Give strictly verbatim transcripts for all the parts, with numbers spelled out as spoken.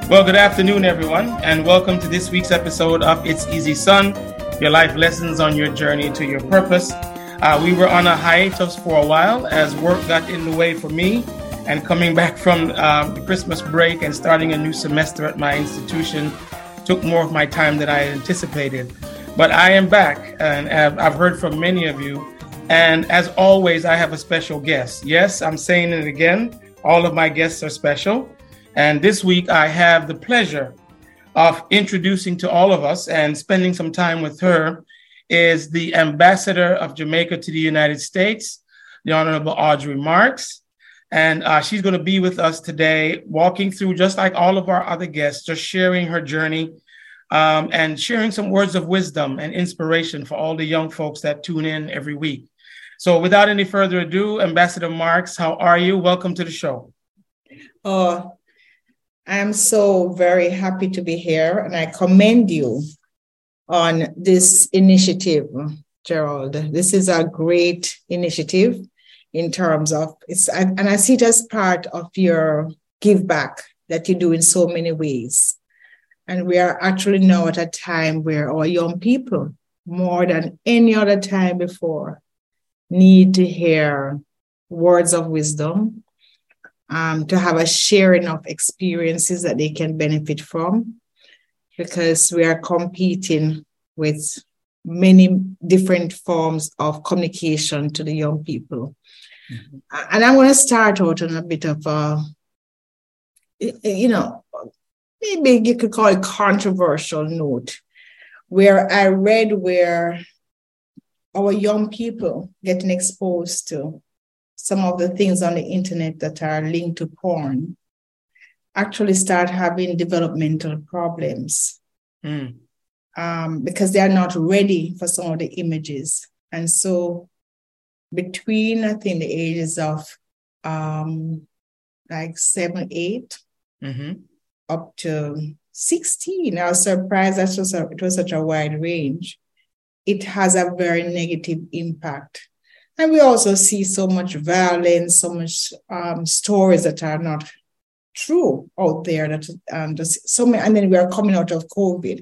Well, good afternoon, everyone, and welcome to this week's episode of It's Easy Son, your life lessons on your journey to your purpose. Uh, we were on a hiatus for a while as work got in the way for me, and coming back from uh, the Christmas break and starting a new semester at my institution took more of my time than I had anticipated. But I am back, and I've heard from many of you, and as always, I have a special guest. Yes, I'm saying it again, all of my guests are special. And this week, I have the pleasure of introducing to all of us and spending some time with her is the Ambassador of Jamaica to the United States, the Honorable Audrey Marks. And uh, she's going to be with us today, walking through, just like all of our other guests, just sharing her journey um, and sharing some words of wisdom and inspiration for all the young folks that tune in every week. So without any further ado, Ambassador Marks, how are you? Welcome to the show. Oh, I am so very happy to be here, and I commend you on this initiative, Gerald. This is a great initiative in terms of it's, and I see it as part of your give back that you do in so many ways. And we are actually now at a time where our young people, more than any other time before, need to hear words of wisdom. Um, to have a sharing of experiences that they can benefit from, because we are competing with many different forms of communication to the young people. Mm-hmm. And I want to start out on a bit of a, you know, maybe you could call it controversial note, where I read where our young people getting exposed to some of the things on the internet that are linked to porn actually start having developmental problems mm. um, because they are not ready for some of the images. And so between, I think, the ages of um, like seven, eight, mm-hmm. up to sixteen, I was surprised that was a, it was such a wide range. It has a very negative impact. And we also see so much violence, so much um, stories that are not true out there. That um, so many, and then we are coming out of COVID.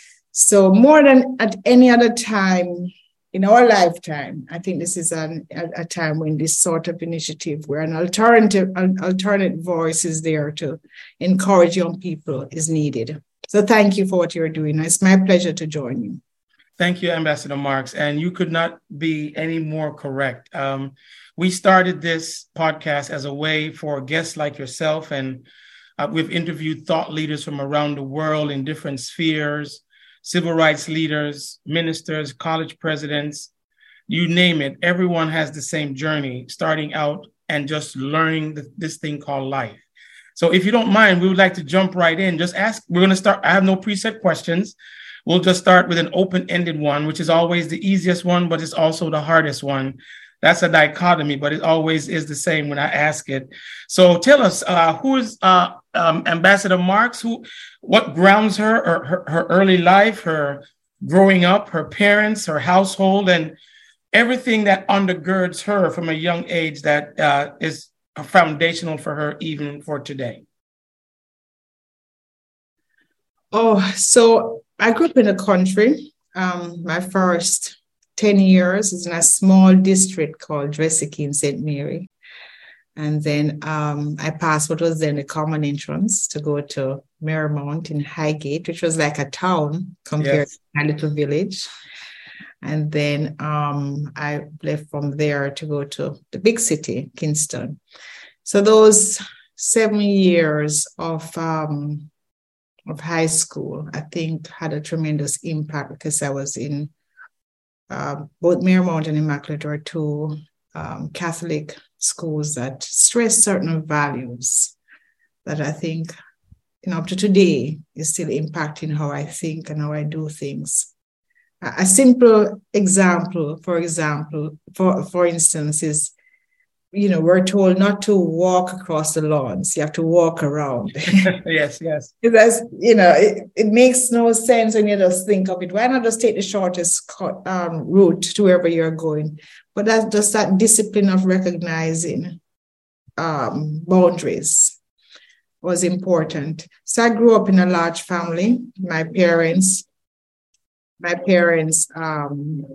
So more than at any other time in our lifetime, I think this is an, a, a time when this sort of initiative, where an alternative, an alternate voice is there to encourage young people, is needed. So thank you for what you're doing. It's my pleasure to join you. Thank you, Ambassador Marks. And you could not be any more correct. Um, we started this podcast as a way for guests like yourself, and uh, we've interviewed thought leaders from around the world in different spheres, civil rights leaders, ministers, college presidents, you name it. Everyone has the same journey, starting out and just learning the, this thing called life. So if you don't mind, we would like to jump right in. Just ask, we're going to start. I have no preset questions. We'll just start with an open-ended one, which is always the easiest one, but it's also the hardest one. That's a dichotomy, but it always is the same when I ask it. So tell us, uh, who is uh, um, Ambassador Marks? Who, what grounds her, or her, her early life, her growing up, her parents, her household, and everything that undergirds her from a young age that uh, is foundational for her even for today? Oh, so I grew up in the country. Um, my first ten years is in a small district called Dressick in Saint Mary. And then um, I passed what was then the common entrance to go to Marymount in Highgate, which was like a town compared yes. to my little village. And then um, I left from there to go to the big city, Kingston. So those seven years of um, of high school, I think, had a tremendous impact, because I was in uh, both Marymount and Immaculate are two um, Catholic schools that stress certain values that I think, you know, up to today is still impacting how I think and how I do things. A, a simple example, for example, for, for instance, is, you know, we're told not to walk across the lawns. You have to walk around. Yes, yes. That's, you know, it, it makes no sense when you just think of it. Why not just take the shortest um, route to wherever you're going? But that's just that discipline of recognizing um, boundaries. was important. So I grew up in a large family. My parents, my parents um,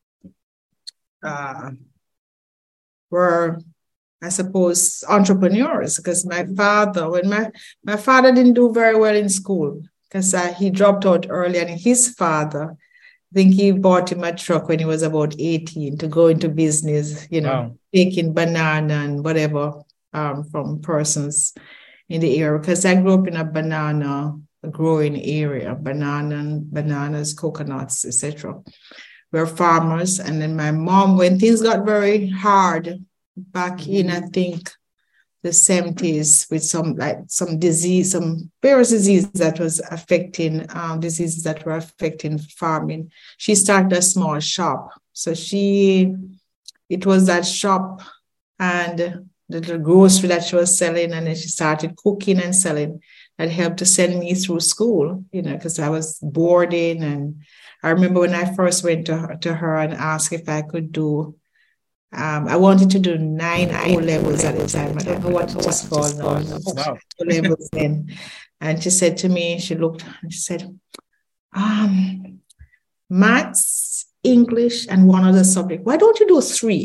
uh, were, I suppose, entrepreneurs, because my father, when my, my father didn't do very well in school, because uh, he dropped out early, and his father, I think he bought him a truck when he was about eighteen to go into business, you know, wow. taking banana and whatever um, from persons in the area. Because I grew up in a banana growing area, banana, bananas, coconuts, et cetera. We're farmers. And then my mom, when things got very hard back in, I think, the seventies, with some like some disease, some various diseases that was affecting, um, diseases that were affecting farming. She started a small shop. So she, it was that shop and the little grocery that she was selling, and then she started cooking and selling. That helped to send me through school, you know, because I was boarding. And I remember when I first went to her, to her and asked if I could do Um, I wanted to do nine O levels at the time. I don't know what it was called now. Wow. O levels then. And she said to me, she looked and she said, um, maths, English, and one other subject. Why don't you do three?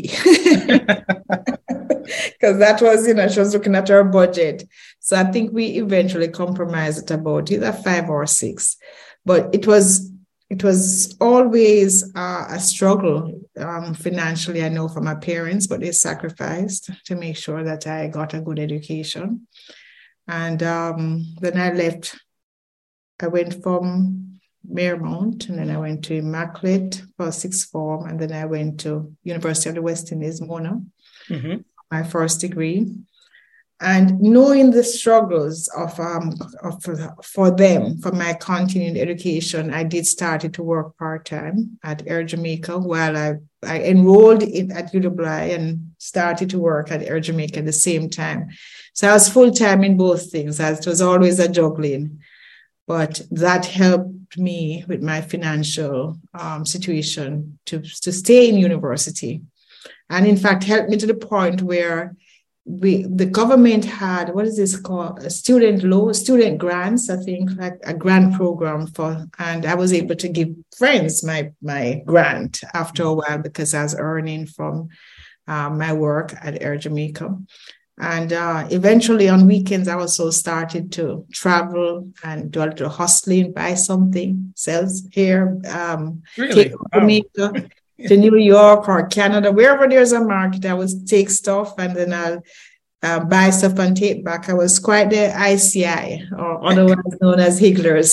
Because that was, you know, she was looking at her budget. So I think we eventually compromised at about either five or six. But it was It was always uh, a struggle um, financially, I know, for my parents, but they sacrificed to make sure that I got a good education. And um, then I left. I went from Marymount, and then I went to Immaculate for sixth form, and then I went to University of the West Indies, Mona, mm-hmm. my first degree. And knowing the struggles of, um, of for them, for my continuing education, I did start to work part-time at Air Jamaica while I, I enrolled in, at U W I and started to work at Air Jamaica at the same time. So I was full-time in both things, as it was always a juggling. But that helped me with my financial um, situation to, to stay in university. And in fact, helped me to the point where We, the government had, what is this called? A student loan, student grants, I think, like a grant program for, and I was able to give friends my, my grant after a while because I was earning from uh, my work at Air Jamaica. And uh, eventually on weekends, I also started to travel and do a little hustling, buy something, sell here, um, really? take to Jamaica. To New York or Canada, wherever there's a market, I would take stuff and then I'll uh, buy stuff and take back. I was quite the I C I, or otherwise known as higglers.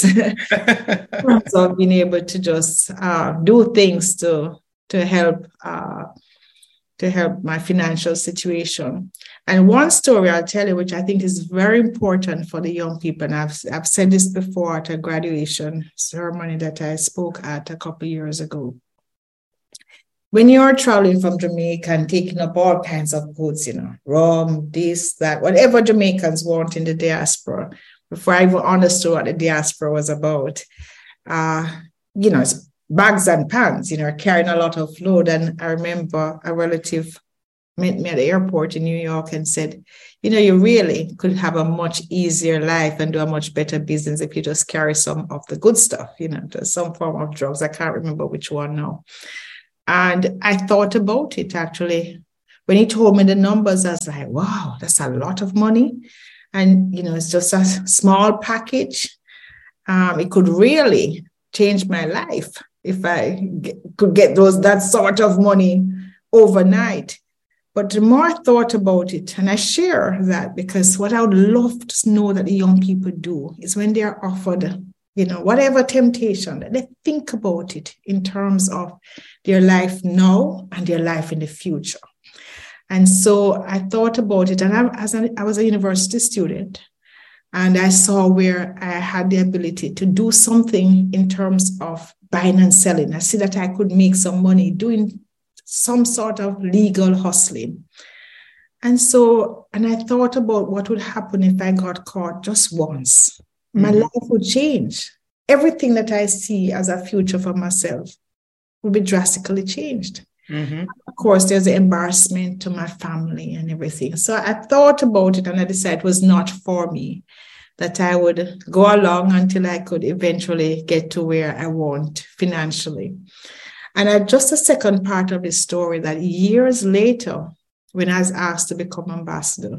So I've been able to just uh, do things to to help uh, to help my financial situation. And one story I'll tell you, which I think is very important for the young people, and I've I've said this before at a graduation ceremony that I spoke at a couple of years ago. When you're traveling from Jamaica and taking up all kinds of goods, you know, rum, this, that, whatever Jamaicans want in the diaspora, before I even understood what the diaspora was about, uh, you know, it's bags and pans, you know, carrying a lot of load. And I remember a relative met me at the airport in New York and said, you know, you really could have a much easier life and do a much better business if you just carry some of the good stuff, you know, some form of drugs. I can't remember which one now. And I thought about it, actually. When he told me the numbers, I was like, wow, that's a lot of money. And, you know, it's just a small package. Um, it could really change my life if I get, could get those that sort of money overnight. But the more I thought about it, and I share that because what I would love to know that the young people do is when they're offered, you know, whatever temptation, that they think about it in terms of their life now and their life in the future. And so I thought about it, and I, as a, I was a university student, and I saw where I had the ability to do something in terms of buying and selling. I see that I could make some money doing some sort of legal hustling. And so, and I thought about what would happen if I got caught just once. My mm-hmm. life would change. Everything that I see as a future for myself would be drastically changed. Mm-hmm. Of course, there's the embarrassment to my family and everything. So I thought about it and I decided it was not for me. that I would go along until I could eventually get to where I want financially. And I, just a second part of the story, that years later, when I was asked to become ambassador,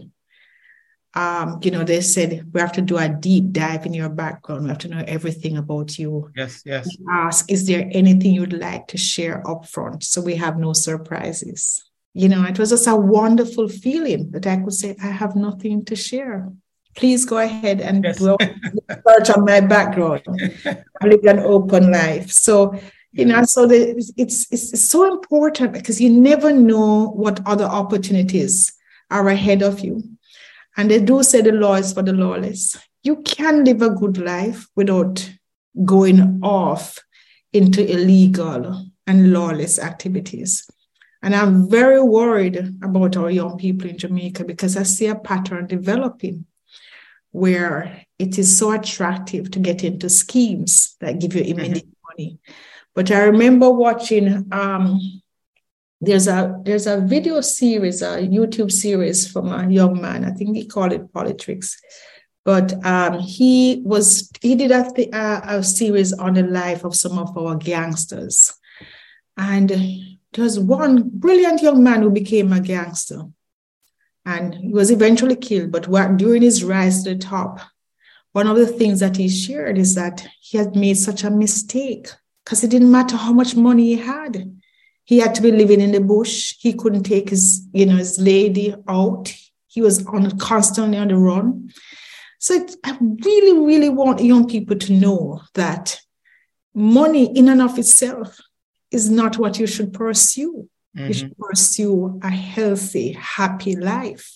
um, you know, they said, we have to do a deep dive in your background. We have to know everything about you. Yes, yes. We ask, is there anything you'd like to share up front so we have no surprises? You know, it was just a wonderful feeling that I could say, I have nothing to share. Please go ahead and yes. dwell search on my background. I live an open life. So, you know, so the, it's, it's so important because you never know what other opportunities are ahead of you. And they do say the law is for the lawless. You can live a good life without going off into illegal and lawless activities. And I'm very worried about our young people in Jamaica because I see a pattern developing where it is so attractive to get into schemes that give you immediate mm-hmm. money. But I remember watching, um, there's a there's a video series, a YouTube series from a young man. I think he called it Politricks. But um, he was he did a, a, a series on the life of some of our gangsters. And there was one brilliant young man who became a gangster. And he was eventually killed. But what, during his rise to the top, one of the things that he shared is that he had made such a mistake because it didn't matter how much money he had. He had to be living in the bush. He couldn't take his, you know, his lady out. He was on constantly on the run. So it, I really, really want young people to know that money in and of itself is not what you should pursue. Mm-hmm. You should pursue a healthy, happy life.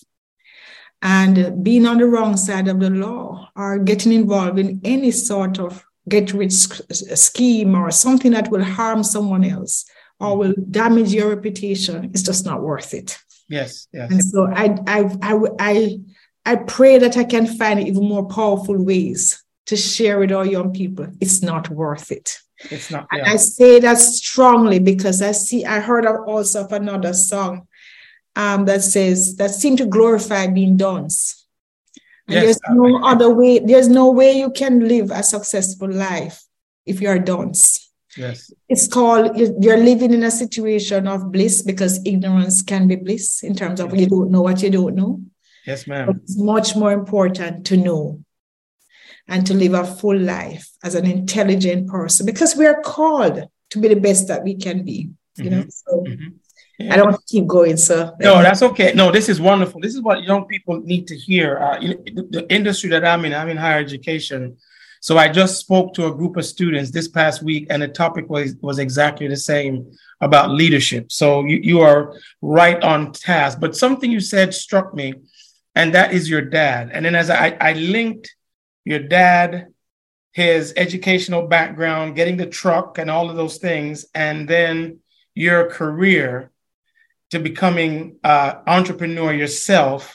And being on the wrong side of the law or getting involved in any sort of get-rich scheme or something that will harm someone else or will damage your reputation is just not worth it. Yes, yes. And so I, I, I, I, I pray that I can find even more powerful ways to share with our young people. It's not worth it. It's not. Yeah. And I say that strongly because I see, I heard also of another song um, that says, that seem to glorify being dunce. And yes, there's no other way, there's no way you can live a successful life if you're dunce. Yes. It's called, you're living in a situation of bliss because ignorance can be bliss in terms of yes. you don't know what you don't know. Yes, ma'am. But it's much more important to know and to live a full life as an intelligent person because we are called to be the best that we can be, you mm-hmm. know. So mm-hmm. yeah. I don't want to keep going, so. No, that's okay. No, this is wonderful. This is what young people need to hear. Uh, the, the industry that I'm in, I'm in higher education. So I just spoke to a group of students this past week, and the topic was, was exactly the same about leadership. So you, you are right on task. But something you said struck me, and that is your dad. And then as I, I linked your dad, his educational background, getting the truck and all of those things, and then your career to becoming an entrepreneur yourself,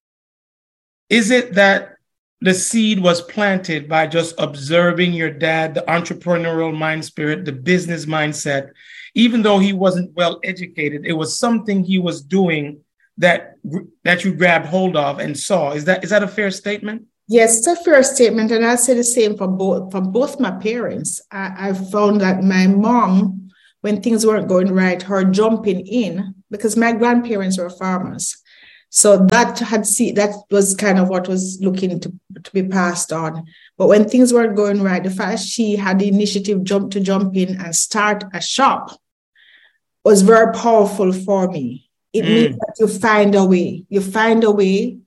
is it that the seed was planted by just observing your dad, the entrepreneurial mind spirit, the business mindset? Even though he wasn't well educated, it was something he was doing that that you grabbed hold of and saw. Is that is that a fair statement? Yes, it's a fair statement. And I say the same for both, for both my parents. I, I found that my mom, when things weren't going right, her jumping in, because my grandparents were farmers. So that had see that was kind of what was looking to, to be passed on. But when things weren't going right, the fact she had the initiative jump to jump in and start a shop was very powerful for me. It mm. means that you find a way. You find a way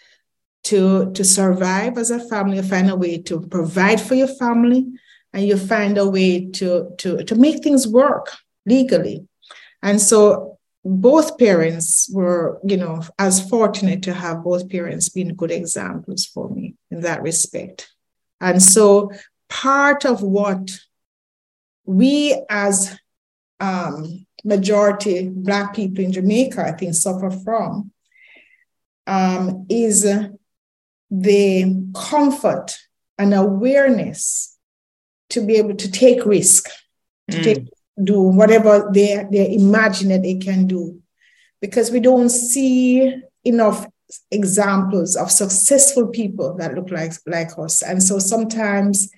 to, to survive as a family. You find a way to provide for your family, and you find a way to, to, to make things work legally. And so both parents were, you know, as fortunate to have both parents being good examples for me in that respect. And so part of what we as um, majority Black people in Jamaica, I think, suffer from um, is the comfort and awareness to be able to take risk, to mm. take do whatever they, they imagine that they can do, because we don't see enough examples of successful people that look like, like us. And so sometimes,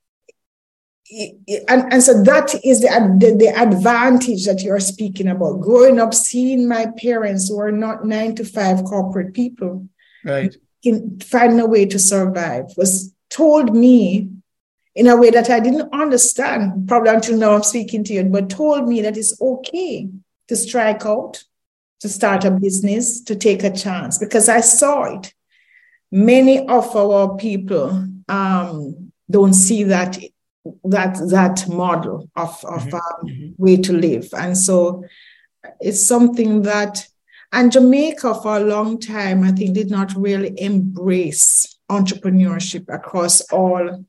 and, and so that is the, the, the advantage that you're speaking about. Growing up, seeing my parents who are not nine to five corporate people, right, in finding a way to survive, was told me in a way that I didn't understand, probably until now I'm speaking to you, but told me that it's okay to strike out, to start a business, to take a chance, because I saw it. Many of our people um, don't see that that that model of, of mm-hmm. um, Mm-hmm. way to live. And so it's something that, and Jamaica for a long time, I think, did not really embrace entrepreneurship across all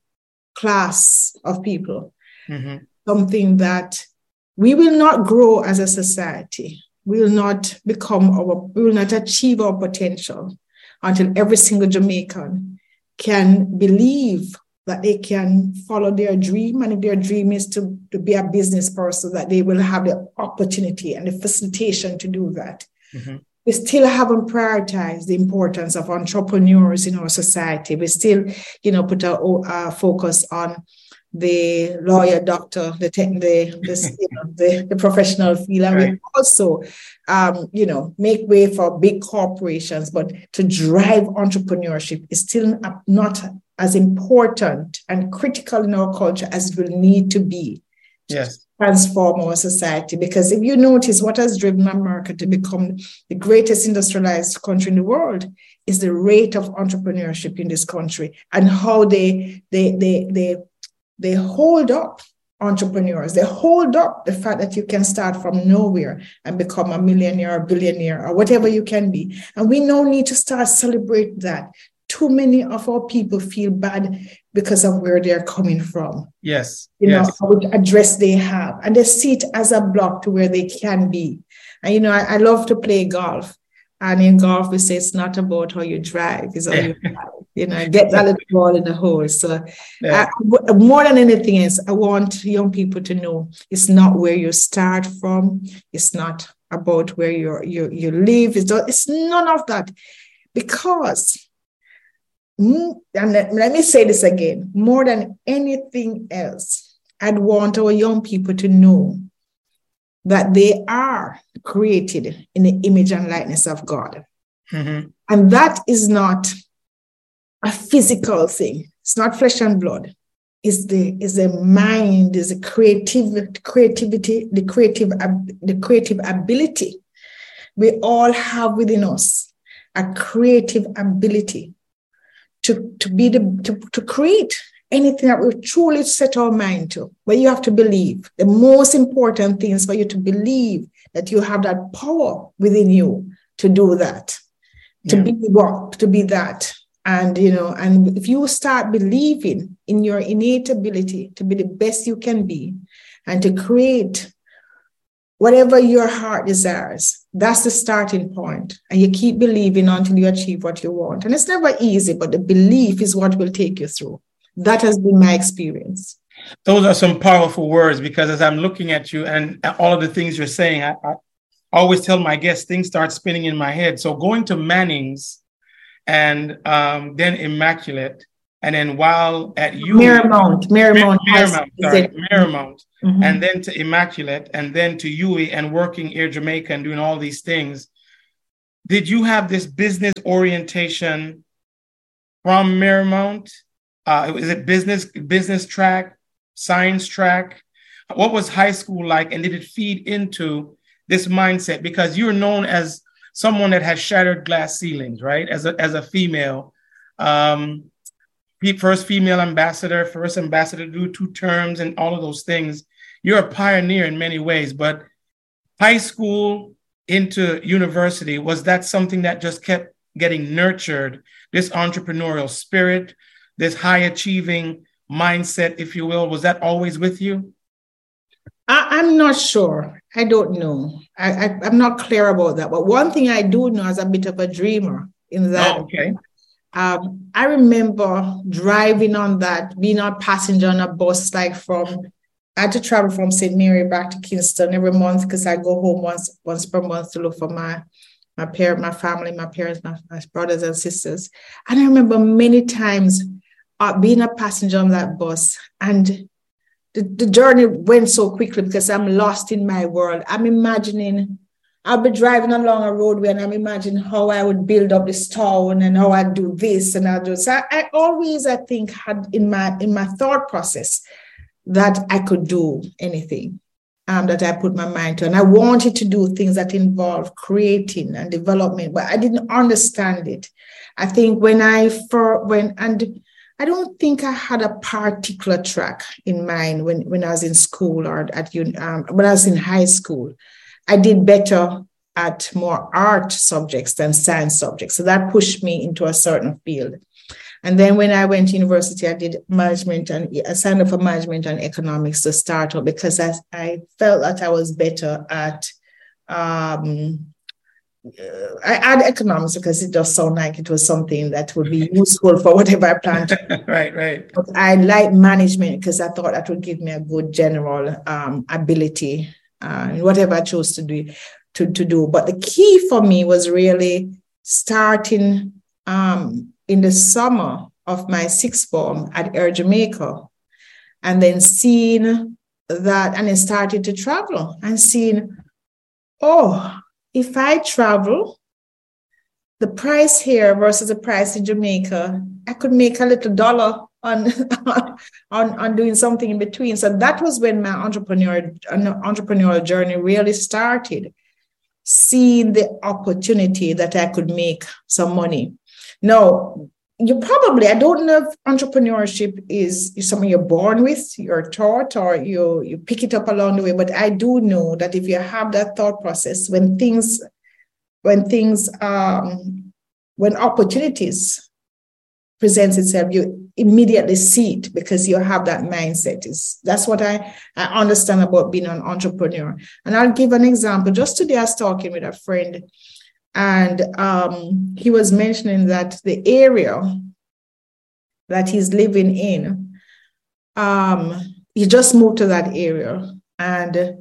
class of people. Mm-hmm. Something that we will not grow as a society. We will not become our, we will not achieve our potential until every single Jamaican can believe that they can follow their dream. And if their dream is to, to be a business person, that they will have the opportunity and the facilitation to do that. Mm-hmm. We still haven't prioritized the importance of entrepreneurs in our society. We still, you know, put a, a focus on the lawyer, doctor, the the the, you know, the, the professional field, and right. we also, um, you know, make way for big corporations. But to drive entrepreneurship is still not as important and critical in our culture as it will need to be. Yes. Transform our society. Because if you notice, what has driven America to become the greatest industrialized country in the world is the rate of entrepreneurship in this country, and how they they they they they hold up entrepreneurs. They hold up the fact that you can start from nowhere and become a millionaire or billionaire or whatever you can be. And we now need to start celebrating that. Too many of our people feel bad because of where they're coming from. Yes. You yes. know, what address they have. And they see it as a block to where they can be. And, you know, I, I love to play golf. And in golf, we say it's not about how you drive, it's how yeah. you drive. You know, get that little ball in the hole. So yeah. I, more than anything else, I want young people to know it's not where you start from. It's not about where you you you live. It's, it's none of that. Because... and let, let me say this again, more than anything else, I'd want our young people to know that they are created in the image and likeness of God. Mm-hmm. And that is not a physical thing. It's not flesh and blood. It's the, it's the mind, it's the creative, creativity, the creative, the creative ability. We all have within us a creative ability to, to be the to, to create anything that we truly set our mind to. But you have to believe. The most important thing is for you to believe that you have that power within you to do that, to yeah. be what, to be that. And, you know, and if you start believing in your innate ability to be the best you can be and to create whatever your heart desires, that's the starting point. And you keep believing until you achieve what you want. And it's never easy, but the belief is what will take you through. That has been my experience. Those are some powerful words, because as I'm looking at you and all of the things you're saying, I, I always tell my guests, things start spinning in my head. So going to Manning's and um, then Immaculate, and then while at U Marymount, Marymount, Marymount, sorry, Marymount, mm-hmm. and then to Immaculate, and then to U A and working Air Jamaica and doing all these things. Did you have this business orientation from Marymount? Uh, is it business, business track, science track? What was high school like, and did it feed into this mindset? Because you're known as someone that has shattered glass ceilings, right? As a as a female, um, first female ambassador, first ambassador to do two terms, and all of those things. You're a pioneer in many ways. But high school into university, was that something that just kept getting nurtured? This entrepreneurial spirit, this high achieving mindset, if you will, was that always with you? I, I'm not sure. I don't know. I, I, I'm not clear about that. But one thing I do know is a bit of a dreamer in that. Oh, okay. Um, I remember driving on that, being a passenger on a bus, like from, I had to travel from Saint Mary back to Kingston every month because I go home once once per month to look for my, my parent, my family, my parents, my, my brothers and sisters. And I remember many times uh, being a passenger on that bus, and the, the journey went so quickly because I'm lost in my world. I'm imagining I'll be driving along a roadway and I'm imagining how I would build up this town and how I'd do this and I'll do so. I, I always, I think, had in my in my thought process that I could do anything um, that I put my mind to. And I wanted to do things that involve creating and development, but I didn't understand it. I think when I, for when, and I don't think I had a particular track in mind when, when I was in school or at um, when I was in high school. I did better at more art subjects than science subjects. So that pushed me into a certain field. And then when I went to university, I did management and I signed up for management and economics to start up because I, I felt that I was better at, um, I had economics because it just sounded like it was something that would be useful for whatever I planned to. Right, right. But I liked management because I thought that would give me a good general um, ability uh, in whatever I chose to do, to, to do. But the key for me was really starting um, in the summer of my sixth form at Air Jamaica, and then seeing that, and then started to travel and seeing, oh, if I travel, the price here versus the price in Jamaica, I could make a little dollar on, on, on doing something in between. So that was when my entrepreneur, entrepreneurial journey really started, seeing the opportunity that I could make some money. Now, you probably, I don't know if entrepreneurship is, is something you're born with, you're taught, or you, you pick it up along the way. But I do know that if you have that thought process, when things, when things, um, when opportunities presents itself, you immediately see it because you have that mindset. Is that's what I, I understand about being an entrepreneur. And I'll give an example. Just today, I was talking with a friend, and um, he was mentioning that the area that he's living in, um, he just moved to that area, and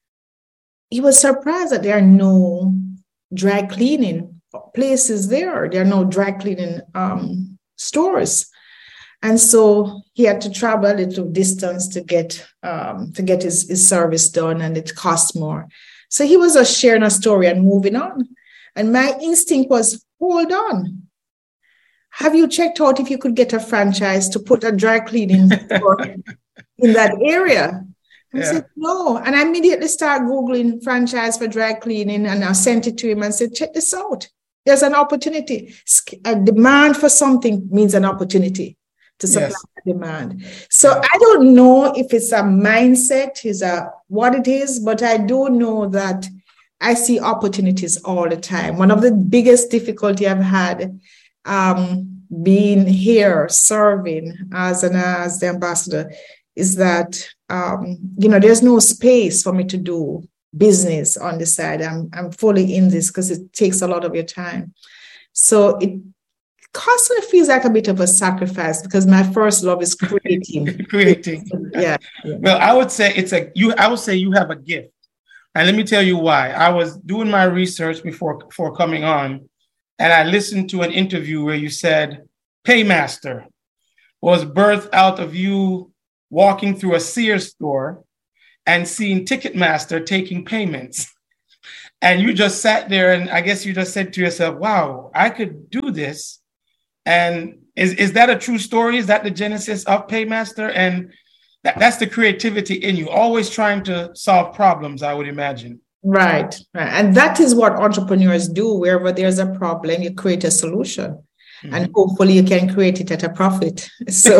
he was surprised that there are no dry cleaning places there. There are no dry cleaning um, stores. And so he had to travel a little distance to get um, to get his, his service done, and it cost more. So he was just sharing a story and moving on. And my instinct was, hold on. Have you checked out if you could get a franchise to put a dry cleaning store in that area? And yeah. I said, no. And I immediately started Googling franchise for dry cleaning, and I sent it to him and said, check this out. There's an opportunity. A demand for something means an opportunity to supply yes. demand. So yeah. I don't know if it's a mindset, is a what it is, but I do know that I see opportunities all the time. One of the biggest difficulty I've had um, being here, serving as an as the ambassador, is that um, you know there's no space for me to do business on the side. I'm I'm fully in this because it takes a lot of your time. So it constantly feels like a bit of a sacrifice because my first love is creating. creating. Yeah. yeah. Well, I would say it's a you. I would say you have a gift. And let me tell you why. I was doing my research before, before coming on, and I listened to an interview where you said Paymaster was birthed out of you walking through a Sears store and seeing Ticketmaster taking payments. And you just sat there, and I guess you just said to yourself, wow, I could do this. And is, is that a true story? Is that the genesis of Paymaster? And That, that's the creativity in you, always trying to solve problems, I would imagine. Right, right. And that is what entrepreneurs do. Wherever there's a problem, you create a solution. Mm-hmm. And hopefully you can create it at a profit. So,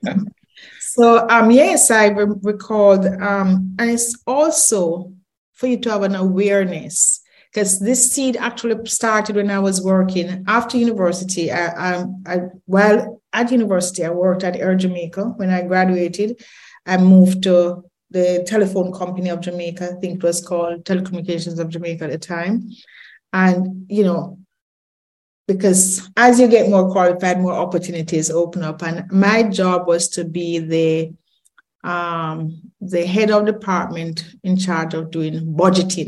so um, yes, I re- recalled. Um, and it's also for you to have an awareness, because this seed actually started when I was working after university. I, I, I, while at university, I worked at Air Jamaica. When I graduated, I moved to the telephone company of Jamaica. I think it was called Telecommunications of Jamaica at the time. And, you know, because as you get more qualified, more opportunities open up. And my job was to be the, um, the head of department in charge of doing budgeting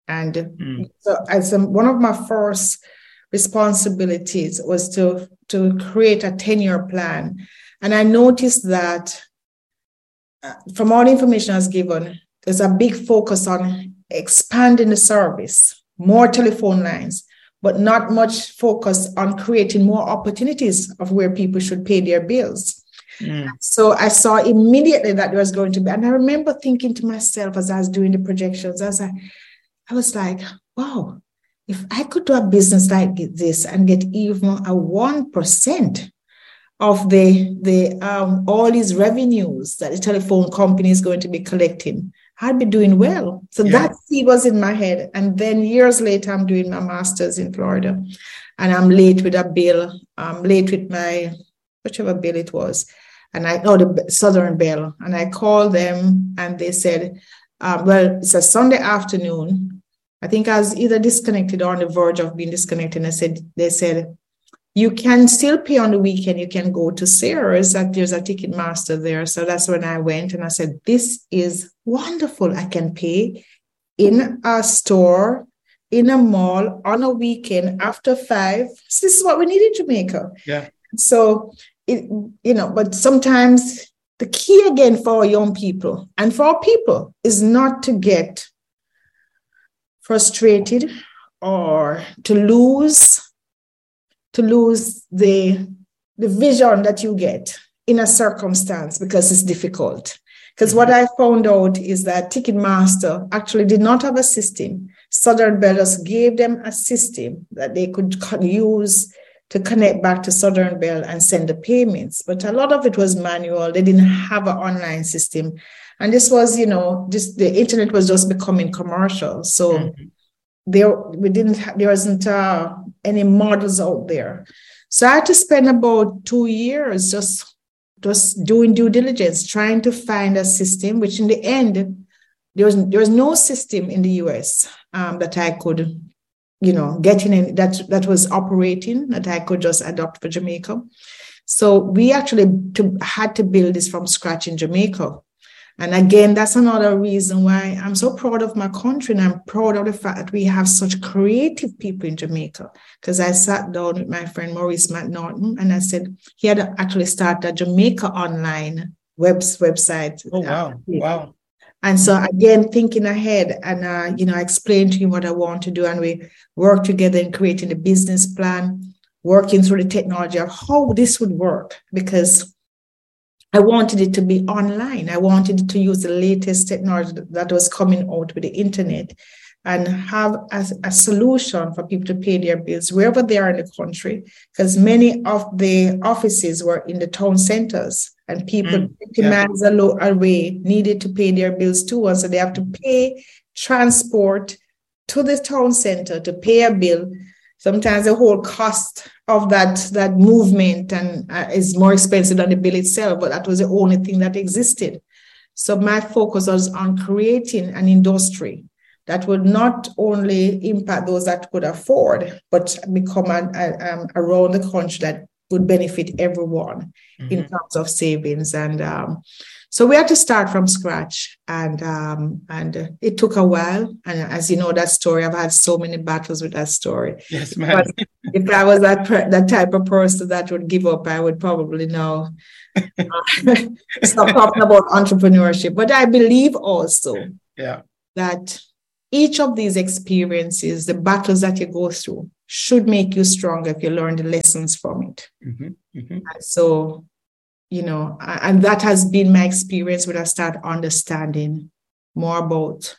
And mm. so as um, one of my first responsibilities was to, to create a ten-year plan. And I noticed that uh, from all the information I was given, there's a big focus on expanding the service, more telephone lines, but not much focus on creating more opportunities of where people should pay their bills. Mm. So I saw immediately that there was going to be, and I remember thinking to myself as I was doing the projections, as I, I was like, wow, if I could do a business like this and get even a one percent of the, the um, all these revenues that the telephone company is going to be collecting, I'd be doing well. So yeah. that seed was in my head. And then years later, I'm doing my master's in Florida, and I'm late with a bill. I'm late with my, whichever bill it was. And I know oh, the Southern Bell. And I called them and they said, um, well, it's a Sunday afternoon. I think I was either disconnected or on the verge of being disconnected. And I said, they said, you can still pay on the weekend. You can go to Sears, that there's a Ticketmaster there. So that's when I went and I said, this is wonderful. I can pay in a store, in a mall, on a weekend, after five. So this is what we need in Jamaica. Yeah. So, it, you know, but sometimes the key again for our young people and for our people is not to get frustrated or to lose to lose the, the vision that you get in a circumstance because it's difficult. Because what I found out is that Ticketmaster actually did not have a system. Southern Bell just gave them a system that they could use to connect back to Southern Bell and send the payments. But a lot of it was manual. They didn't have an online system. And this was, you know, just the internet was just becoming commercial. So mm-hmm. there we didn't ha- there wasn't uh, any models out there. So I had to spend about two years just, just doing due diligence, trying to find a system, which in the end, there was, there was no system in the U S um, that I could, you know, get in that, that was operating, that I could just adopt for Jamaica. So we actually to, had to build this from scratch in Jamaica. And again, that's another reason why I'm so proud of my country, and I'm proud of the fact that we have such creative people in Jamaica. Because I sat down with my friend Maurice McNaughton, and I said he had actually started a Jamaica Online webs website. Oh, wow. Wow. And so again, thinking ahead, and, uh, you know, I explained to him what I want to do, and we worked together in creating the business plan, working through the technology of how this would work, because I wanted it to be online. I wanted it to use the latest technology that was coming out with the internet and have a, a solution for people to pay their bills wherever they are in the country, because many of the offices were in the town centers and people mm, fifty yeah. miles away needed to pay their bills too. And so they have to pay transport to the town center to pay a bill. Sometimes the whole cost of that, that movement and uh, is more expensive than the bill itself, but that was the only thing that existed. So my focus was on creating an industry that would not only impact those that could afford, but become a, a, um, around the country that would benefit everyone mm-hmm. in terms of savings. And um, so we had to start from scratch, and um, and it took a while. And as you know, that story, I've had so many battles with that story. Yes, ma'am. But if I was that per- that type of person that would give up, I would probably now uh, stop talking about entrepreneurship. But I believe also yeah. that each of these experiences, the battles that you go through, should make you stronger if you learn the lessons from it. Mm-hmm. Mm-hmm. So, you know, and that has been my experience when I start understanding more about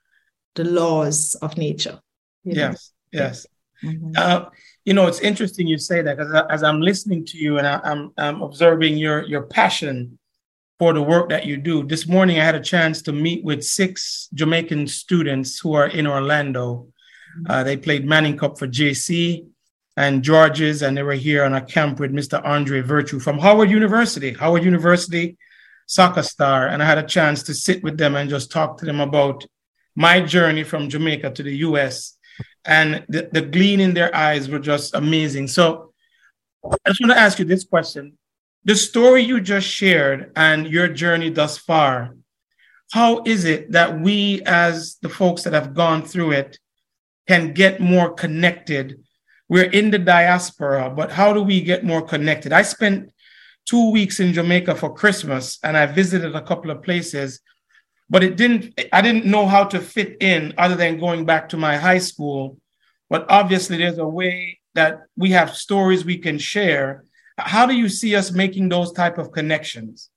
the laws of nature. Yes, know? yes. Mm-hmm. Uh, you know, it's interesting you say that, because as I'm listening to you and I, I'm, I'm observing your, your passion for the work that you do. This morning, I had a chance to meet with six Jamaican students who are in Orlando. Mm-hmm. Uh, they played Manning Cup for J C and Georges, and they were here on a camp with Mister Andre Virtue from Howard University, Howard University soccer star. And I had a chance to sit with them and just talk to them about my journey from Jamaica to the U S. And the, the gleam in their eyes were just amazing. So I just want to ask you this question. The story you just shared and your journey thus far, how is it that we, as the folks that have gone through it, can get more connected? We're in the diaspora, but how do we get more connected? I spent two weeks in Jamaica for Christmas, and I visited a couple of places, but it didn't, I didn't know how to fit in other than going back to my high school. But obviously there's a way that we have stories we can share. How do you see us making those type of connections?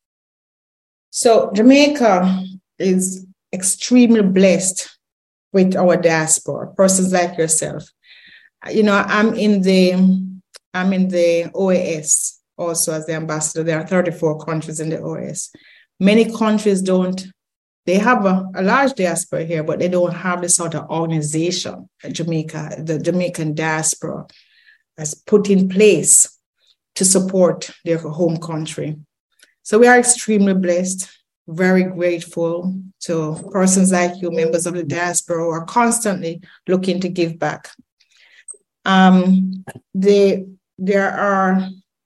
So Jamaica is extremely blessed with our diaspora, persons like yourself. You know, I'm in the, I'm in the O A S also as the ambassador. There are thirty-four countries in the O A S. Many countries don't, they have a, a large diaspora here, but they don't have the sort of organization that Jamaica, the Jamaican diaspora has put in place to support their home country. So we are extremely blessed, very grateful to persons like you, members of the diaspora, who are constantly looking to give back. Um, they, there are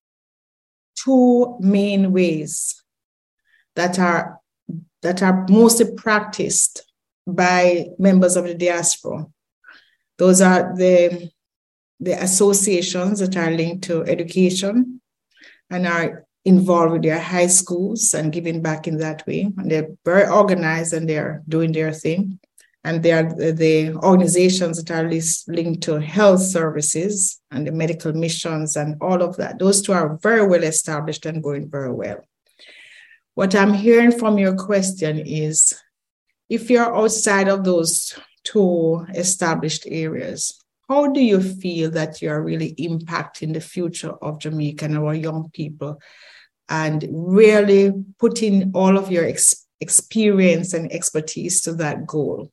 two main ways that are that are mostly practiced by members of the diaspora. Those are the, the associations that are linked to education and are involved with their high schools and giving back in that way. And they're very organized and they're doing their thing. And they are the organizations that are linked to health services and the medical missions and all of that. Those two are very well established and going very well. What I'm hearing from your question is, if you're outside of those two established areas, how do you feel that you're really impacting the future of Jamaica and our young people and really putting all of your ex- experience and expertise to that goal?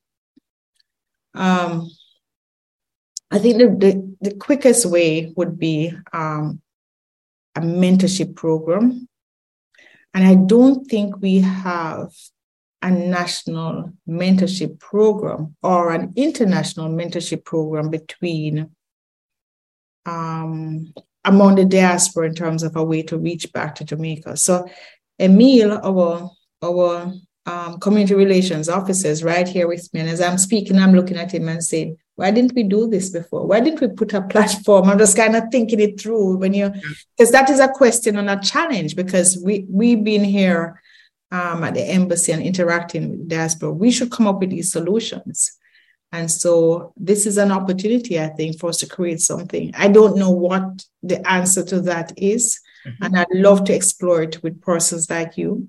Um, I think the, the, the quickest way would be um, a mentorship program. And I don't think we have a national mentorship program or an international mentorship program between um, among the diaspora in terms of a way to reach back to Jamaica. So Emil, our, our um, community relations officer, is right here with me. And as I'm speaking, I'm looking at him and saying, why didn't we do this before? Why didn't we put a platform? I'm just kind of thinking it through when you, because that is a question and a challenge, because we, we've been here um, at the embassy and interacting with diaspora. We should come up with these solutions. And so this is an opportunity, I think, for us to create something. I don't know what the answer to that is. Mm-hmm. And I'd love to explore it with persons like you.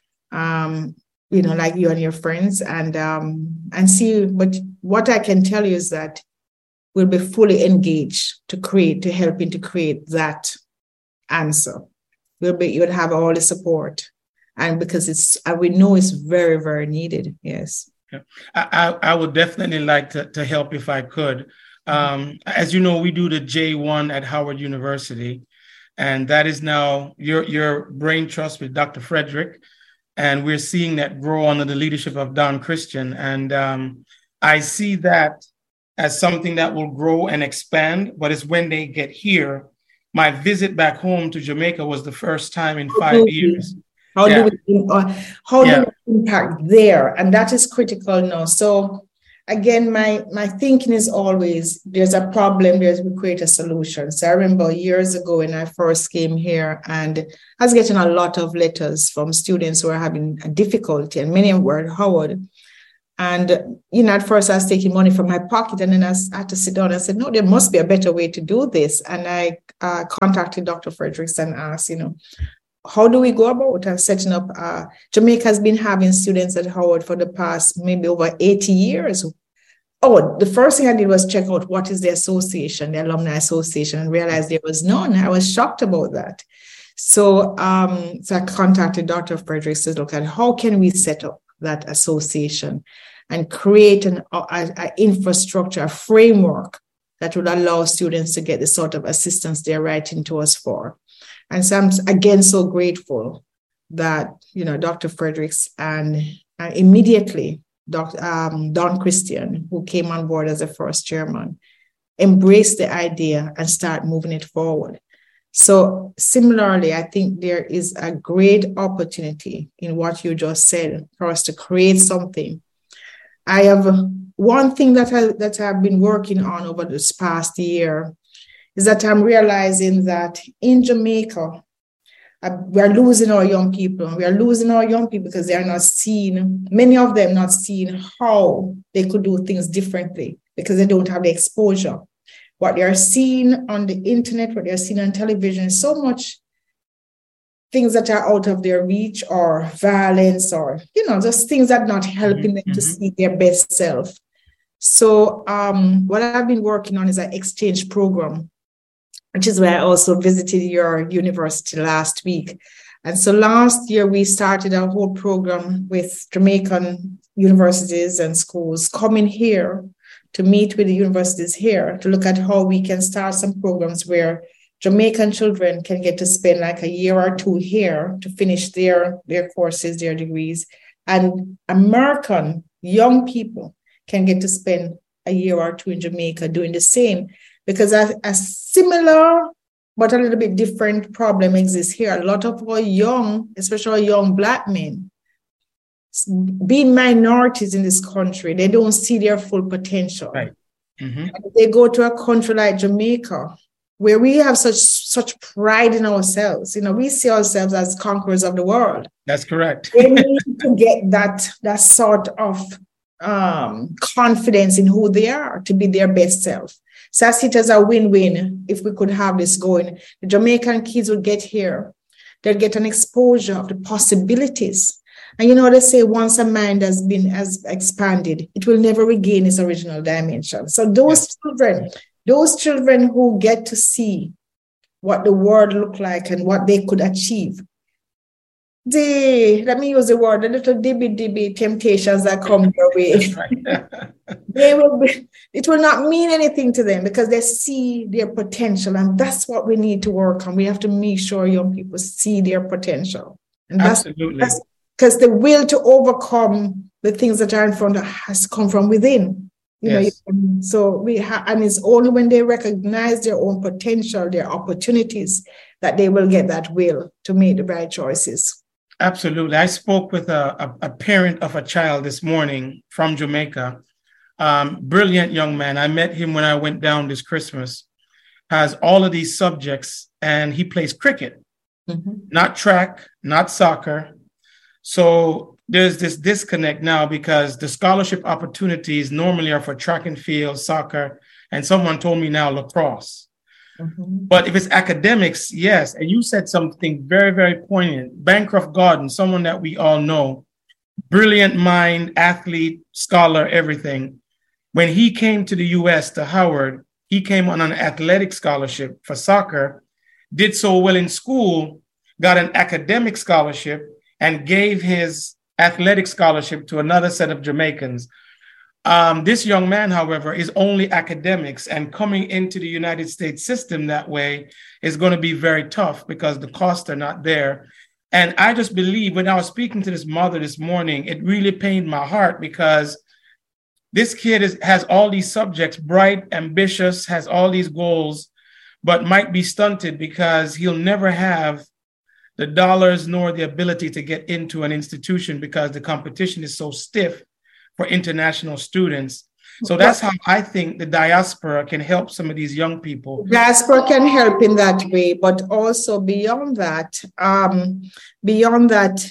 Um, you know, like you and your friends, and um, and see. But what I can tell you is that we'll be fully engaged to create, to helping to create that answer. We'll be, you'll have all the support, and because it's, uh, we know it's very, very needed. Yes, yeah. I, I would definitely like to, to help if I could. Um, as you know, we do the J one at Howard University, and that is now your your brain trust with Doctor Frederick. And we're seeing that grow under the leadership of Don Christian. And um, I see that as something that will grow and expand, but it's when they get here. My visit back home to Jamaica was the first time in five years. How yeah. do we uh, how yeah. do we impact there? And that is critical now. So again, my, my thinking is always, there's a problem, there's we create a solution. So I remember years ago when I first came here, and I was getting a lot of letters from students who are having a difficulty, and many were at Howard. And, you know, at first I was taking money from my pocket, and then I had to sit down and said, no, there must be a better way to do this. And I uh, contacted Doctor Fredericks and asked, you know, how do we go about uh, setting up? Uh, Jamaica has been having students at Howard for the past maybe over eighty years. Oh, the first thing I did was check out what is the association, the Alumni Association, and realized there was none. I was shocked about that. So, um, so I contacted Doctor Frederick to look at how can we set up that association and create an a, a infrastructure, a framework that would allow students to get the sort of assistance they're writing to us for. And so I'm, again, so grateful that, you know, Doctor Fredericks and, and immediately Doctor Um, Don Christian, who came on board as the first chairman, embraced the idea and start moving it forward. So similarly, I think there is a great opportunity in what you just said for us to create something. I have one thing that I that I've been working on over this past year is that I'm realizing that in Jamaica, uh, we are losing our young people. We are losing our young people because they are not seeing, many of them not seeing how they could do things differently because they don't have the exposure. What they are seeing on the internet, what they are seeing on television is so much things that are out of their reach, or violence, or, you know, just things that are not helping them mm-hmm. to see their best self. So um, what I've been working on is an exchange program, which is where I also visited your university last week. And so last year, we started a whole program with Jamaican universities and schools coming here to meet with the universities here to look at how we can start some programs where Jamaican children can get to spend like a year or two here to finish their, their courses, their degrees. And American young people can get to spend a year or two in Jamaica doing the same, because a, a similar but a little bit different problem exists here. A lot of our young, especially our young Black men, being minorities in this country, they don't see their full potential. Right. Mm-hmm. They go to a country like Jamaica, where we have such such pride in ourselves. You know, we see ourselves as conquerors of the world. That's correct. They need to get that, that sort of um, confidence in who they are to be their best self. So I see it as a win-win if we could have this going. The Jamaican kids would get here. They'll get an exposure of the possibilities. And you know, they say once a mind has been has expanded, it will never regain its original dimension. So those yes. children, those children who get to see what the world looked like and what they could achieve, the, let me use the word, the little dibby-dibby temptations that come their way, they will be, it will not mean anything to them because they see their potential. And that's what we need to work on. We have to make sure young people see their potential. And that's, Absolutely. That's because the will to overcome the things that are in front of us has come from within. You yes. know, so we ha- and it's only when they recognize their own potential, their opportunities, that they will get that will to make the right choices. Absolutely. I spoke with a, a, a parent of a child this morning from Jamaica. Um, brilliant young man. I met him when I went down this Christmas. Has all of these subjects, and he plays cricket, mm-hmm. not track, not soccer. So there's this disconnect now because the scholarship opportunities normally are for track and field, soccer, and someone told me now lacrosse. Mm-hmm. But if it's academics, yes. And you said something very, very poignant. Bancroft Gordon, someone that we all know, brilliant mind, athlete, scholar, everything. When he came to the U S, to Howard, he came on an athletic scholarship for soccer, did so well in school, got an academic scholarship, and gave his athletic scholarship to another set of Jamaicans. Um, this young man, however, is only academics, and coming into the United States system that way is going to be very tough because the costs are not there. And I just believe when I was speaking to this mother this morning, it really pained my heart because this kid is, has all these subjects, bright, ambitious, has all these goals, but might be stunted because he'll never have the dollars nor the ability to get into an institution because the competition is so stiff for international students. So that's how I think the diaspora can help some of these young people. Diaspora can help in that way, but also beyond that, um, beyond that,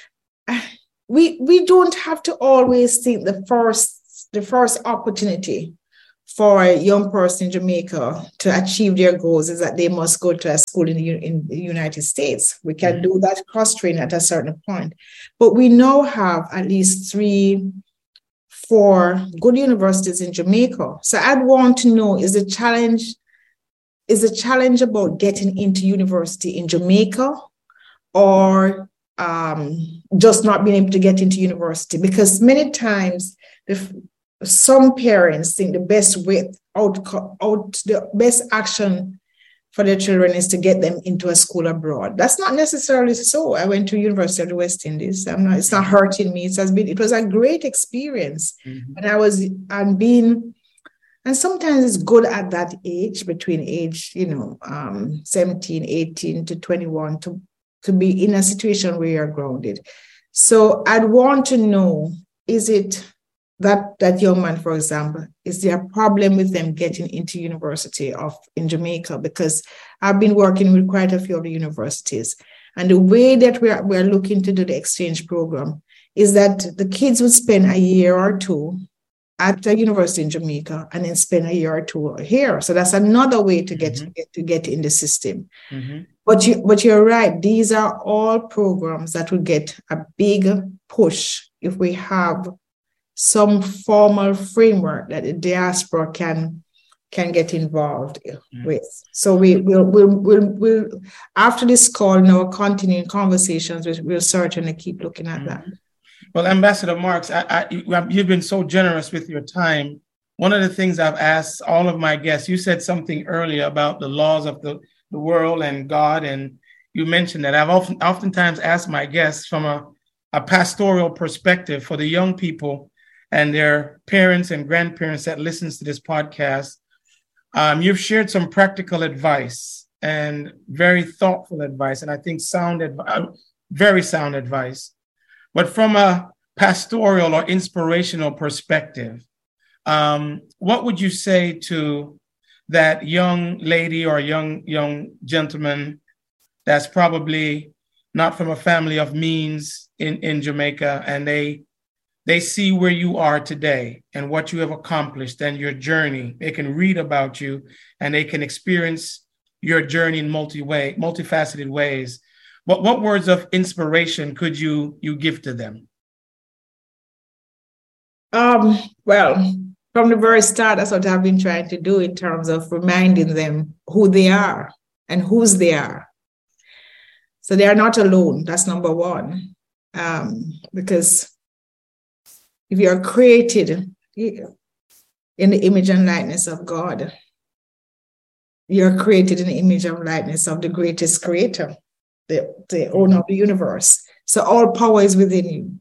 we we don't have to always think the first the first opportunity for a young person in Jamaica to achieve their goals is that they must go to a school in the, in the United States. We can do that cross-training at a certain point. But we now have at least three, four good universities in Jamaica. So I'd want to know, is the challenge, is the challenge about getting into university in Jamaica or um, just not being able to get into university? Because many times the some parents think the best way out, out, the best action for their children is to get them into a school abroad. That's not necessarily so. I went to University of the West Indies. I'm not, it's not hurting me. It has been, it was a great experience. Mm-hmm. And I was, and being And sometimes it's good at that age, between age, you know, um, seventeen, eighteen to twenty-one, to, to be in a situation where you're grounded. So I'd want to know, is it that that young man, for example, is there a problem with them getting into university of in Jamaica? Because I've been working with quite a few of the universities. And the way that we're, we're looking to do the exchange program is that the kids would spend a year or two at a university in Jamaica and then spend a year or two here. So that's another way to get, mm-hmm. to, get to get in the system. Mm-hmm. But you, but you're right. These are all programs that will get a big push if we have some formal framework that the diaspora can can get involved mm-hmm. with. So we will we'll, we'll, we'll, after this call, in our continuing conversations, we'll, we'll certainly keep looking at mm-hmm. that. Well, Ambassador Marks, I, I, you've been so generous with your time. One of the things I've asked all of my guests, you said something earlier about the laws of the, the world and God, and you mentioned that. I've often oftentimes asked my guests from a, a pastoral perspective for the young people and their parents and grandparents that listens to this podcast. Um, you've shared some practical advice and very thoughtful advice, and I think sound advice, very sound advice. But from a pastoral or inspirational perspective, um, what would you say to that young lady or young young gentleman that's probably not from a family of means in, in Jamaica, and they they see where you are today and what you have accomplished and your journey? They can read about you and they can experience your journey in multi-way, multifaceted ways. What what words of inspiration could you you give to them? Um, well, from the very start, that's what I've been trying to do in terms of reminding them who they are and whose they are. So they are not alone. That's number one. Um, because if you are created in the image and likeness of God, you're created in the image and likeness of the greatest creator, the, the owner of the universe. So all power is within you.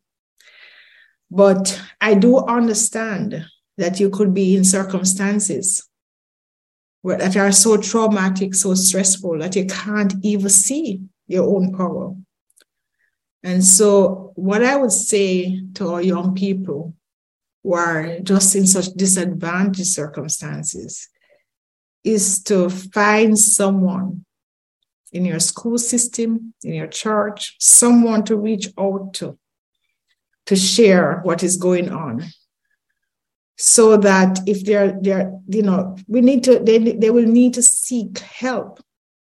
But I do understand that you could be in circumstances where, that are so traumatic, so stressful, that you can't even see your own power. And so what I would say to our young people who are just in such disadvantaged circumstances is to find someone in your school system, in your church, someone to reach out to, to share what is going on. So that if they're, they're, you know, we need to, they, they will need to seek help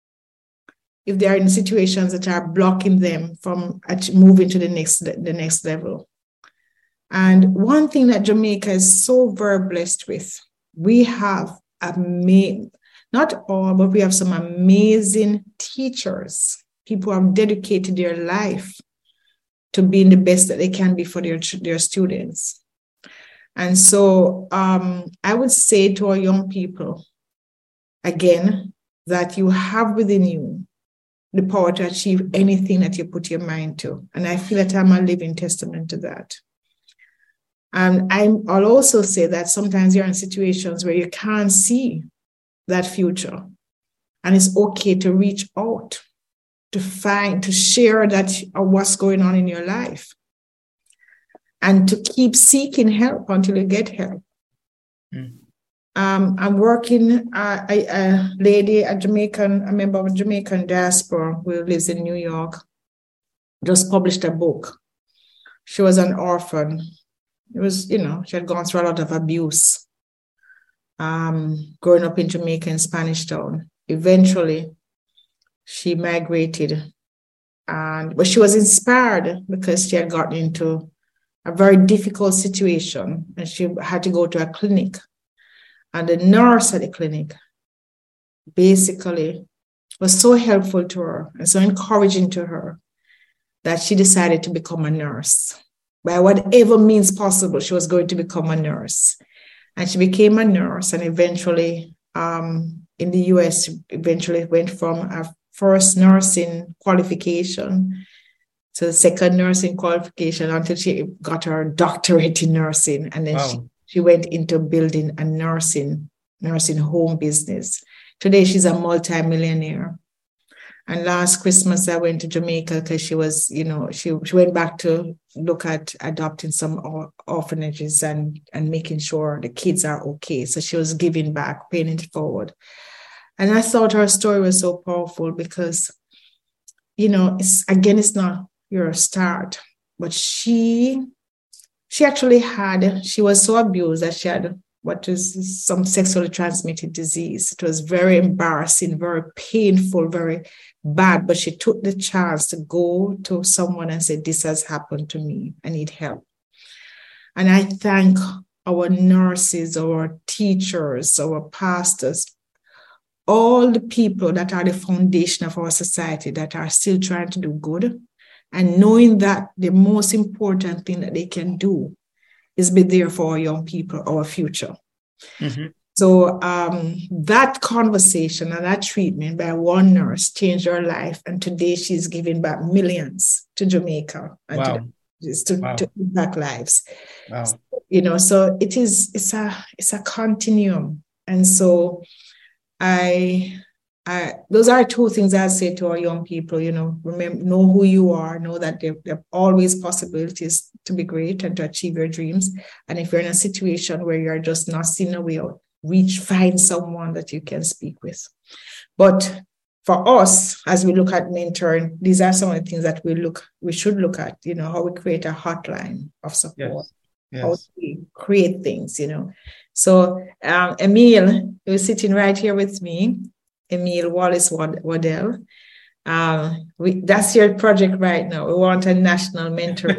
if they are in situations that are blocking them from moving to the next, the next level. And one thing that Jamaica is so very blessed with, we have amazing, not all, but we have some amazing teachers, people who have dedicated their life to being the best that they can be for their, their students. And so um, I would say to our young people, again, that you have within you the power to achieve anything that you put your mind to. And I feel that I'm a living testament to that. And I'm, I'll also say that sometimes you're in situations where you can't see that future. And it's okay to reach out, to find, to share that uh, what's going on in your life. And to keep seeking help until you get help. Mm. Um, I'm working, uh, a, a lady, a Jamaican, a member of a Jamaican diaspora who lives in New York, just published a book. She was an orphan. It was, you know, she had gone through a lot of abuse um, growing up in Jamaica in Spanish Town. Eventually, she migrated, and but she was inspired because she had gotten into a very difficult situation, and she had to go to a clinic. And the nurse at the clinic basically was so helpful to her and so encouraging to her that she decided to become a nurse. By whatever means possible, she was going to become a nurse. And she became a nurse, and eventually um, in the U S, eventually went from a first nursing qualification to the second nursing qualification until she got her doctorate in nursing. And then wow. she she went into building a nursing, nursing home business. Today, she's a multi-millionaire. And last Christmas, I went to Jamaica because she was, you know, she, she went back to look at adopting some or- orphanages and, and making sure the kids are okay. So she was giving back, paying it forward. And I thought her story was so powerful because, you know, it's again, it's not your start, but she, she actually had, she was so abused that she had what is some sexually transmitted disease. It was very embarrassing, very painful, very bad, but she took the chance to go to someone and say, this has happened to me, I need help. And I thank our nurses, our teachers, our pastors, all the people that are the foundation of our society that are still trying to do good, and knowing that the most important thing that they can do is be there for our young people, our future. Mm-hmm. So um, that conversation and that treatment by one nurse changed her life. And today she's giving back millions to Jamaica and wow. to, to, wow. to impact lives. Wow. So, you know, so it is, it's a, it's a continuum. And so I, I, those are two things I say to our young people, you know, remember, know who you are, know that there, there are always possibilities to be great and to achieve your dreams. And if you're in a situation where you're just not seeing a way out, reach, find someone that you can speak with. But for us, as we look at mentoring, these are some of the things that we look, we should look at, you know, how we create a hotline of support, yes. Yes. How we create things, you know. So um, Emile, who's sitting right here with me, Emile Wallace Waddell. Um, we, that's your project right now. We want a national mentor.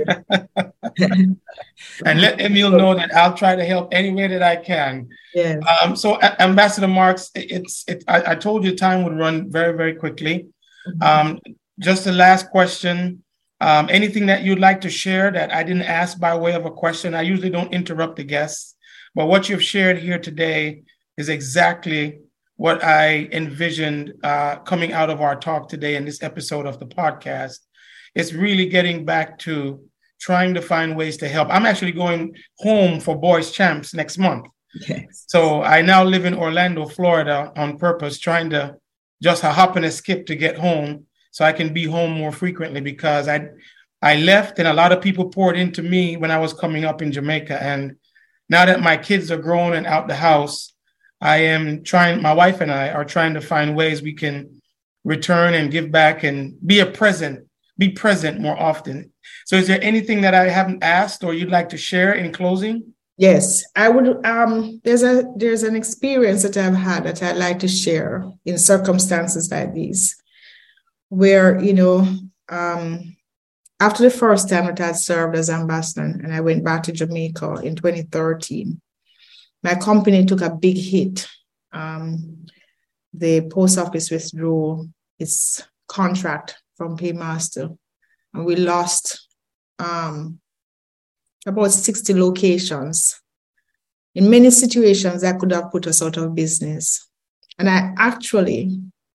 And let Emile know that I'll try to help any way that I can. Yes. Um, so uh, Ambassador Marks, it's it, I, I told you time would run very, very quickly. Mm-hmm. Um, just the last question. Um, anything that you'd like to share that I didn't ask by way of a question? I usually don't interrupt the guests, but what you've shared here today is exactly what I envisioned uh, coming out of our talk today in this episode of the podcast. It's really getting back to trying to find ways to help. I'm actually going home for Boys Champs next month. Yes. So I now live in Orlando, Florida on purpose, trying to just a hop and a skip to get home so I can be home more frequently, because I I left and a lot of people poured into me when I was coming up in Jamaica. And now that my kids are grown and out the house, I am trying, my wife and I are trying to find ways we can return and give back and be a present, be present more often. So is there anything that I haven't asked or you'd like to share in closing? Yes, I would. Um, there's a there's an experience that I've had that I'd like to share in circumstances like these, where, you know, um, after the first time that I served as ambassador and I went back to Jamaica in twenty thirteen, my company took a big hit. Um, the post office withdrew its contract from Paymaster, and we lost um, about sixty locations. In many situations, that could have put us out of business. And I actually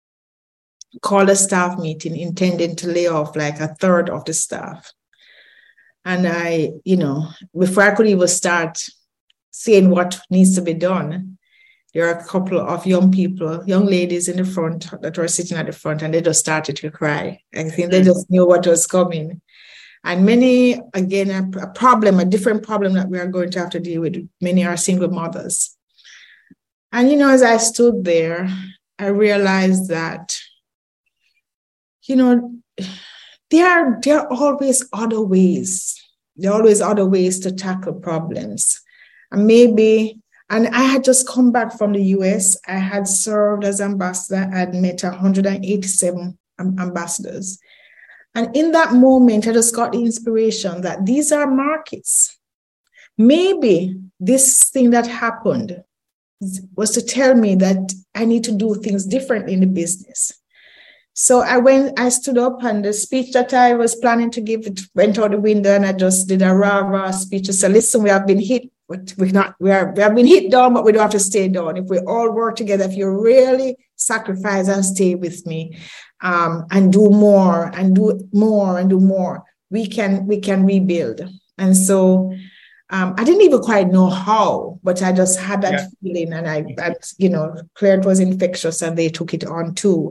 called a staff meeting intending to lay off like a third of the staff. And I, you know, before I could even start saying what needs to be done, there are a couple of young people, young ladies in the front that were sitting at the front, and they just started to cry. I think they just knew what was coming. And many, again, a, a problem, a different problem that we are going to have to deal with. Many are single mothers. And, you know, as I stood there, I realized that, you know, there are, there are always other ways. There are always other ways to tackle problems. And maybe, and I had just come back from the U S. I had served as ambassador. I had met one hundred eighty-seven ambassadors. And in that moment, I just got the inspiration that these are markets. Maybe this thing that happened was to tell me that I need to do things differently in the business. So I went, I stood up, and the speech that I was planning to give, it went out the window, and I just did a rah rah speech to say, listen, we have been hit, but we're not, we are, we have been hit down, but we don't have to stay down. If we all work together, if you really sacrifice and stay with me, um, and do more and do more and do more, we can, we can rebuild. And so Um, I didn't even quite know how, but I just had that yeah. feeling, and I, I, you know, clear it was infectious, and they took it on too.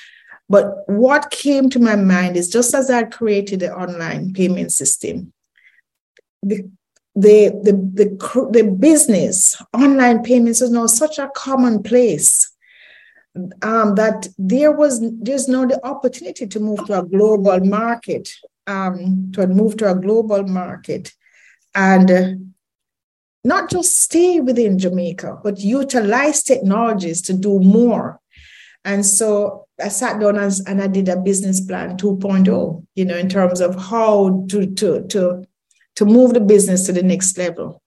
But what came to my mind is, just as I created the online payment system, the the the the, the business online payments is now such a commonplace um, that there was there's now the opportunity to move to a global market, um, to move to a global market. And uh, not just stay within Jamaica, but utilize technologies to do more. And so I sat down and, and I did a business plan two point oh, you know, in terms of how to, to, to, to move the business to the next level.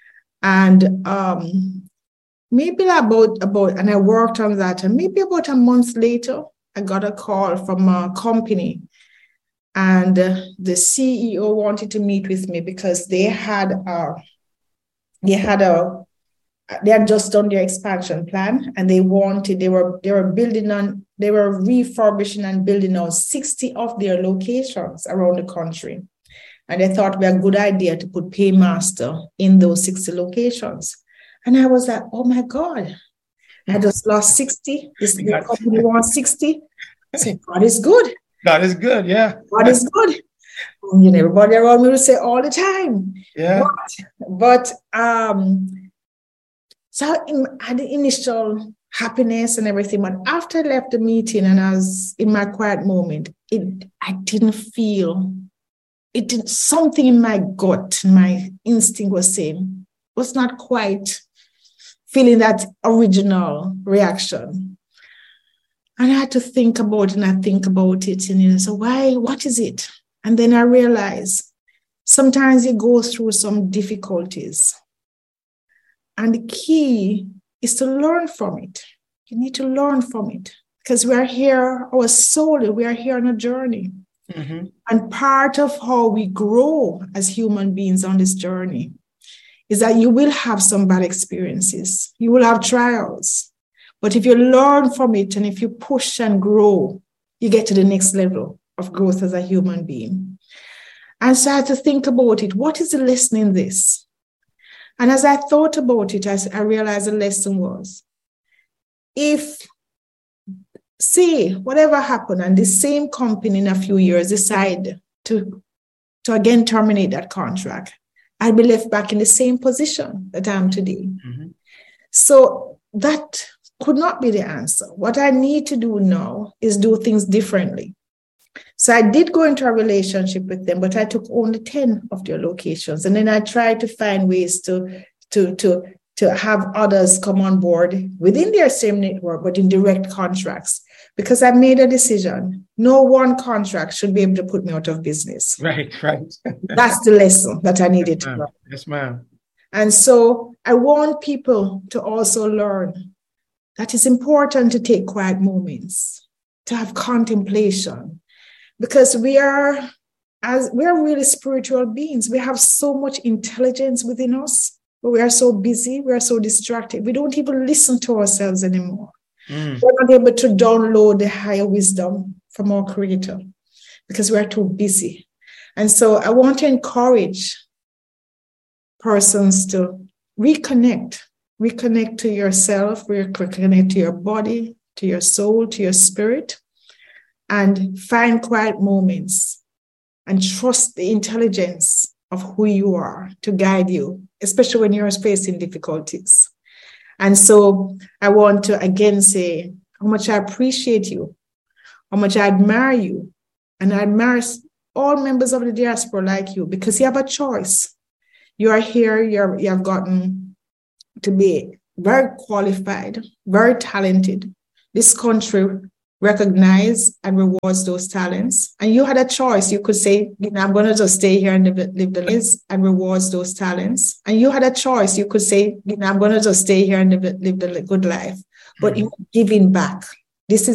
And um, maybe about, about, and I worked on that, and maybe about a month later, I got a call from a company. And uh, the C E O wanted to meet with me because they had a, they had a, they had just done their expansion plan, and they wanted, they were, they were building on, they were refurbishing and building on sixty of their locations around the country. And they thought it would be a good idea to put Paymaster in those sixty locations. And I was like, oh my God, I just lost sixty. This company wants sixty. I said, God is good. God is good, yeah. God is good. You know, everybody around me will say all the time. Yeah. But, but um, so I had the initial happiness and everything. But after I left the meeting and I was in my quiet moment, it I didn't feel, it did something in my gut, my instinct was saying, was not quite feeling that original reaction. And I had to think about it, and I think about it. And you know, so why, what is it? And then I realized sometimes you go through some difficulties. And the key is to learn from it. You need to learn from it, because we are here, our soul, we are here on a journey. Mm-hmm. And part of how we grow as human beings on this journey is that you will have some bad experiences. You will have trials. But if you learn from it and if you push and grow, you get to the next level of growth as a human being. And so I had to think about it. What is the lesson in this? And as I thought about it, I, I realized the lesson was, if, say, whatever happened, and the same company in a few years decide to, to again terminate that contract, I'd be left back in the same position that I am today. Mm-hmm. So that could not be the answer. What I need to do now is do things differently. So I did go into a relationship with them, but I took only ten of their locations. And then I tried to find ways to, to, to, to have others come on board within their same network, but in direct contracts. Because I made a decision. No one contract should be able to put me out of business. Right, right. That's the lesson that I needed yes, to learn. Yes, ma'am. And so I want people to also learn that it's important to take quiet moments, to have contemplation, because we are, as we are really spiritual beings. We have so much intelligence within us, but we are so busy, we are so distracted. We don't even listen to ourselves anymore. Mm. We're not able to download the higher wisdom from our Creator because we're too busy. And so I want to encourage persons to reconnect, reconnect to yourself, reconnect to your body, to your soul, to your spirit, and find quiet moments and trust the intelligence of who you are to guide you, especially when you're facing difficulties. And so I want to again say how much I appreciate you, how much I admire you, and I admire all members of the diaspora like you, because you have a choice. You are here, you're, you have gotten to be very qualified, very talented. This country recognizes and rewards those talents. And you had a choice. You could say, you know, I'm going to just stay here and live, live the lives and rewards those talents. And you had a choice. You could say, you know, I'm going to just stay here and live, live the good life. But mm-hmm. you're giving back. This is